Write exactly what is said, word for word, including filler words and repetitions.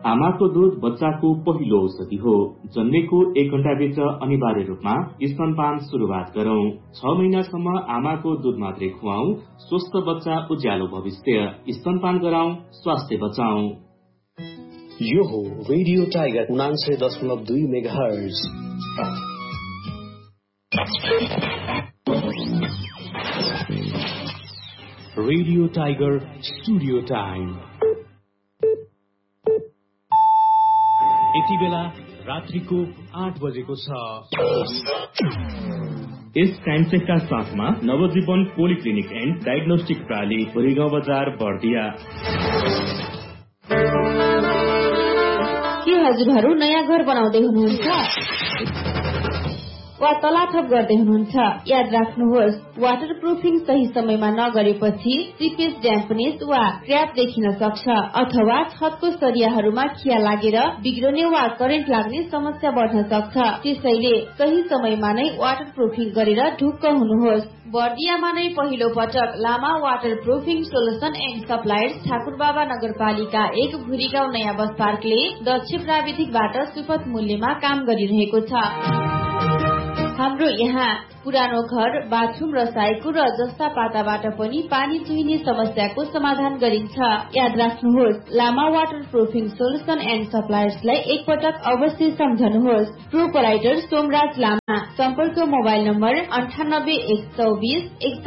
आमाको दूध बच्चाको पहिलो औषधि हो। जन्मेको एक घण्टाभित्र अनिवार्य रूपमा स्तनपान शुरूआत गरौं। छ महिनासम्म आमाको दूध मात्रै खुवाऊ। स्वस्थ बच्चा उज्यालो भविष्य। स्तनपान गराऊ, स्वास्थ्य बचाऊ। यो हो रेडियो टाइगर उनान्सय दशमलव दुई megahertz. Radio tiger studio time यति बेला रात्रिको आठ बजेको छ। यस टाइमचेकका साथमा नवजीवन पोलिक्लिनिक एन्ड डायग्नोस्टिक प्रणाली गोरेगाउँ बजार बर्दिया। के हजुरहरू नयाँ घर बनाउँदै हुनुहुन्छ वा तलाथप गर्दै हुनुहुन्छ? याद राख्नुहोस्, वाटर प्रुफिङ सही समयमा नगरेपछि सिपेज ड्याम्पनेस वा क्र्याक देखिन सक्छ अथवा छतको सरियाहरूमा खिया लागेर बिग्रने वा करेन्ट लाग्ने समस्या बढ्न सक्छ। त्यसैले सही समयमा नै वाटर प्रुफिङ गरेर ढुक्क हुनुहोस्। बर्दियामा नै पहिलो पटक लामा water proofing solution and suppliers Thakurbaba नगरपालिका एक भुरीगाउँ नयाँ बस पार्कले दक्ष प्राविधिकबाट सुपथ मूल्यमा काम गरिरहेको छ। हाम्रो यहाँ पुरानो घर, बाथरूम र साइको र जस्ता पाताबाट पनि पानी चुहिने समस्याको समाधान गरिन्छ। याद राख्नुहोस्, लामा वाटर प्रुफिङ सोलुसन एन्ड सप्लायर्सलाई एकपटक अवश्य सम्झनुहोस्। प्रोपराइटर सोमराज लामा। सम्पर्क मोबाइल नम्बर अन्ठानब्बे एक चौबिस एक